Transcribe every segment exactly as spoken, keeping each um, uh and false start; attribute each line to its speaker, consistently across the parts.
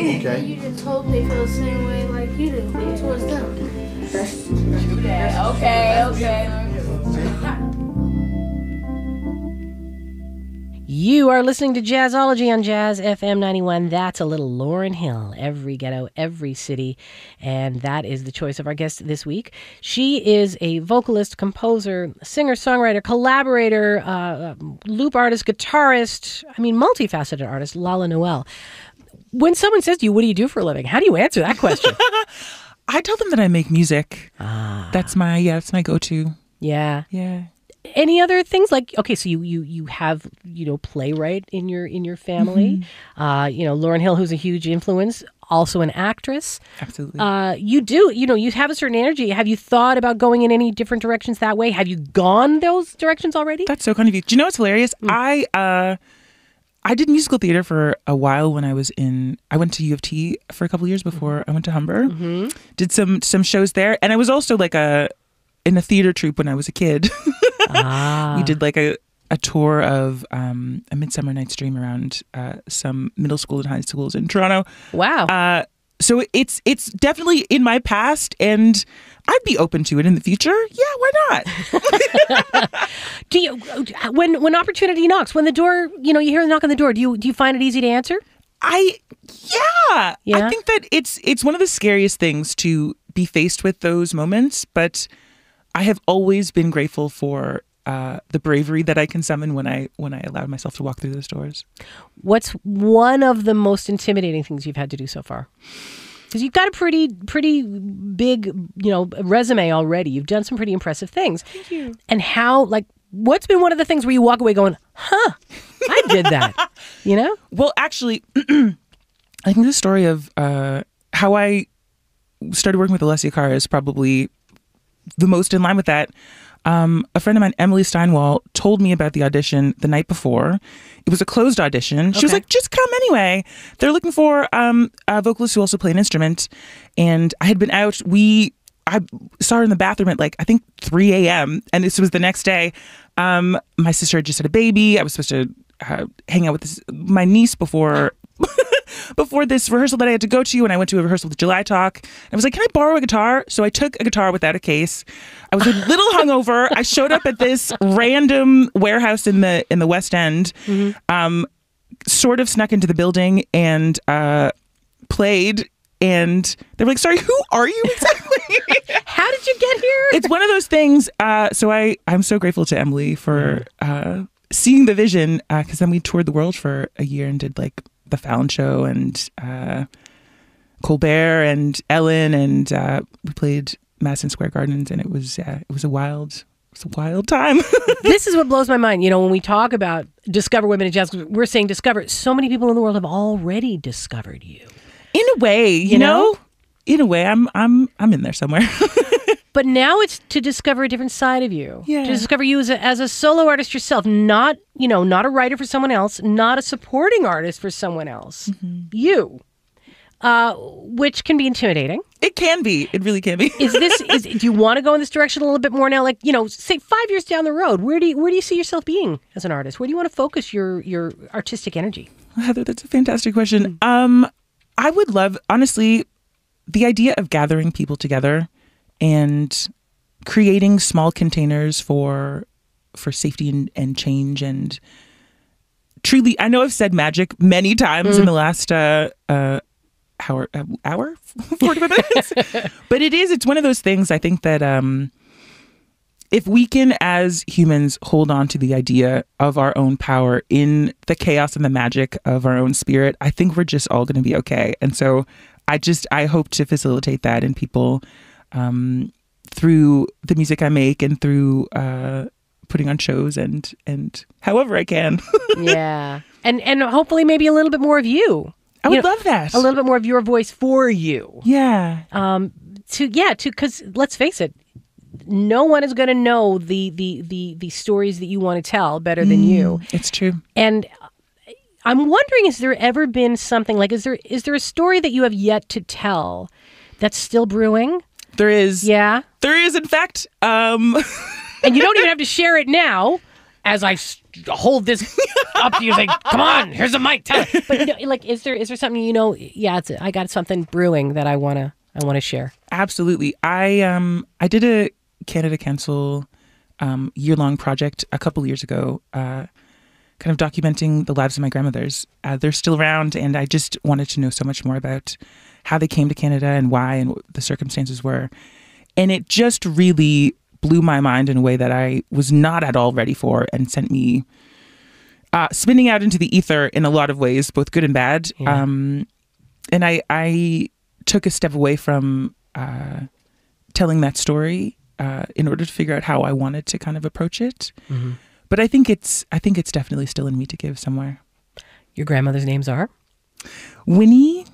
Speaker 1: Okay.
Speaker 2: You just hope they feel the same way like you do towards them.
Speaker 3: Okay, okay.
Speaker 4: You are listening to Jazzology on Jazz F M ninety-one. That's a little Lauryn Hill. Every ghetto, every city. And that is the choice of our guest this week. She is a vocalist, composer, singer, songwriter, collaborator, uh, loop artist, guitarist. I mean, multifaceted artist, Lala Noel. When someone says to you, what do you do for a living? How do you answer that question?
Speaker 5: I tell them that I make music.
Speaker 4: Ah.
Speaker 5: That's my, yeah, that's my go-to.
Speaker 4: Yeah.
Speaker 5: Yeah.
Speaker 4: Any other things like, okay, so you you you have, you know, playwright in your in your family, mm-hmm. uh, you know, Lauryn Hill, who's a huge influence, also an actress.
Speaker 5: Absolutely.
Speaker 4: Uh, you do, you know, you have a certain energy. Have you thought about going in any different directions that way? Have you gone those directions already?
Speaker 5: That's so kind of you. Do you know what's hilarious? Mm. I uh, I did musical theater for a while when I was in, I went to U of T for a couple of years before mm-hmm. I went to Humber. Mm-hmm. Did some some shows there. And I was also like a, in a theater troupe when I was a kid. Ah. We did like a, a tour of um, A Midsummer Night's Dream around uh, some middle school and high schools in Toronto.
Speaker 4: Wow.
Speaker 5: Uh, so it's it's definitely in my past, and I'd be open to it in the future. Yeah, why
Speaker 4: not? Do you when when opportunity knocks, when the door, you know, you hear the knock on the door, do you do you find it easy to answer?
Speaker 5: I yeah.
Speaker 4: yeah.
Speaker 5: I think that it's it's one of the scariest things to be faced with those moments, but I have always been grateful for uh, the bravery that I can summon when I when I allow myself to walk through those doors.
Speaker 4: What's one of the most intimidating things you've had to do so far? Because you've got a pretty pretty big, you know, resume already. You've done some pretty impressive things.
Speaker 5: Thank you.
Speaker 4: And how, like, what's been one of the things where you walk away going, huh, I did that, you know?
Speaker 5: Well, actually, I think the story of uh, how I started working with Alessia Cara is probably the most in line with that. Um, a friend of mine, Emily Steinwall, told me about the audition the night before. It was a closed audition. She
Speaker 4: okay.
Speaker 5: was like, just come anyway. They're looking for um, a vocalist who also play an instrument. And I had been out. We, I saw her in the bathroom at like, I think three a.m. And this was the next day. Um, my sister had just had a baby. I was supposed to uh, hang out with this, my niece before... before this rehearsal that I had to go to, and I went to a rehearsal with July Talk. And I was like, can I borrow a guitar? So I took a guitar without a case. I was a little hungover. I showed up at this random warehouse in the in the West End, mm-hmm. um, sort of snuck into the building and uh, played. And they were like, sorry, who are you exactly?
Speaker 4: How did you get here?
Speaker 5: It's one of those things. Uh, so I, I'm so grateful to Emily for uh, seeing the vision, because uh, then we toured the world for a year and did like The Fallon Show and uh, Colbert and Ellen, and uh, we played Madison Square Gardens, and it was uh, it was a wild it was a wild time.
Speaker 4: This is what blows my mind. You know, when we talk about discover women in jazz, we're saying discover. So many people in the world have already discovered you.
Speaker 5: In a way, you, you know? know, in a way, I'm I'm I'm in there somewhere.
Speaker 4: But now it's to discover a different side of you.
Speaker 5: Yeah.
Speaker 4: To discover you as a, as a solo artist yourself, not, you know, not a writer for someone else, not a supporting artist for someone else. Mm-hmm. You, uh, which can be intimidating.
Speaker 5: It can be. It really can be.
Speaker 4: Is this? Is do you want to go in this direction a little bit more now? Like, you know, say five years down the road, where do you where do you see yourself being as an artist? Where do you want to focus your your artistic energy?
Speaker 5: Heather, that's a fantastic question. Mm-hmm. Um, I would love, honestly, the idea of gathering people together and creating small containers for for safety and, and change, and truly, I know I've said magic many times mm. in the last uh, uh, hour, uh, hour, forty-five minutes, but it is, it's one of those things. I think that um, if we can, as humans, hold on to the idea of our own power in the chaos and the magic of our own spirit, I think we're just all going to be okay. And so I just, I hope to facilitate that in people Um, through the music I make and through uh, putting on shows and and however I can.
Speaker 4: Yeah. And and hopefully maybe a little bit more of you.
Speaker 5: I
Speaker 4: you
Speaker 5: would
Speaker 4: know,
Speaker 5: love that.
Speaker 4: A little bit more of your voice for you.
Speaker 5: Yeah.
Speaker 4: Um. To yeah. To because let's face it, no one is going to know the the the the stories that you want to tell better than mm, you.
Speaker 5: It's true.
Speaker 4: And I'm wondering, has there ever been something like is there is there a story that you have yet to tell that's still brewing?
Speaker 5: There is.
Speaker 4: Yeah.
Speaker 5: There is, in fact. Um...
Speaker 4: And you don't even have to share it now. as I s- hold this up to you, like, come on, here's a mic. Tell it. But you know, like, is there is there something you know? Yeah, it's, I got something brewing that I wanna I wanna share.
Speaker 5: Absolutely. I um I did a Canada Cancel um, year long project a couple years ago, uh, kind of documenting the lives of my grandmothers. Uh, they're still around, and I just wanted to know so much more about how they came to Canada and why and what the circumstances were. And it just really blew my mind in a way that I was not at all ready for, and sent me uh, spinning out into the ether in a lot of ways, both good and bad.
Speaker 4: Yeah.
Speaker 5: Um, and I, I took a step away from uh, telling that story uh, in order to figure out how I wanted to kind of approach it.
Speaker 4: Mm-hmm.
Speaker 5: But I think it's I think it's definitely still in me to give somewhere.
Speaker 4: Your grandmother's names are?
Speaker 5: Winnie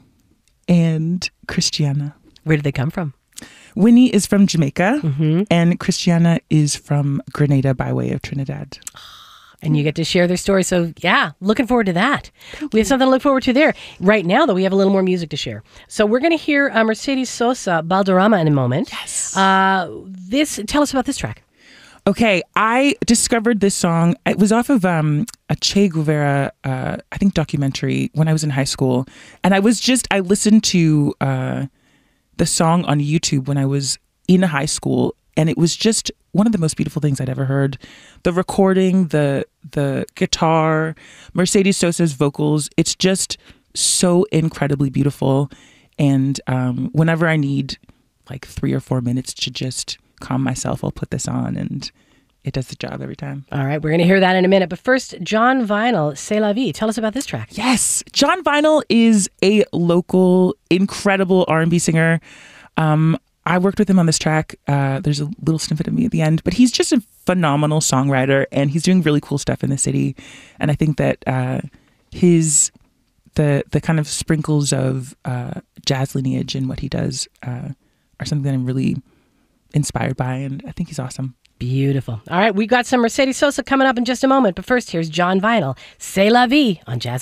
Speaker 5: and Christiana.
Speaker 4: Where did they come from?
Speaker 5: Winnie is from Jamaica,
Speaker 4: Mm-hmm.
Speaker 5: and Christiana is from Grenada by way of Trinidad.
Speaker 4: And you get to share their story. So, yeah, looking forward to that. We have something to look forward to there. Right now, though, we have a little more music to share. So we're going to hear uh, Mercedes Sosa, Balderrama, in a moment.
Speaker 5: Yes.
Speaker 4: Uh, this, tell us about this track.
Speaker 5: Okay, I discovered this song. It was off of um, a Che Guevara, uh, I think, documentary when I was in high school. And I was just, I listened to uh, the song on YouTube when I was in high school. And it was just one of the most beautiful things I'd ever heard. The recording, the the guitar, Mercedes Sosa's vocals. It's just so incredibly beautiful. And um, whenever I need like three or four minutes to just calm myself, I'll put this on, and it does the job every time.
Speaker 4: All right, we're going to hear that in a minute. But first, John Vinyl, C'est la vie. Tell us about this track.
Speaker 5: Yes, John Vinyl is a local, incredible R and B singer. Um, I worked with him on this track. Uh, there's a little snippet of me at the end, but he's just a phenomenal songwriter, and he's doing really cool stuff in the city. And I think that uh, his the the kind of sprinkles of uh, jazz lineage in what he does uh, are something that I'm really inspired by, and I think he's awesome.
Speaker 4: Beautiful. All right, we got some Mercedes Sosa coming up in just a moment. But first, here's John Vinyl, C'est la vie on Jazz